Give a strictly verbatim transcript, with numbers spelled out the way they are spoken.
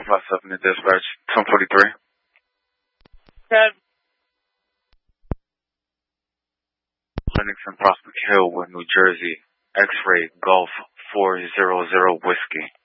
one five seven to dispatch, ten forty-three. ten. Livingston Prospect Hill, New Jersey, X-ray Golf four zero zero Whiskey.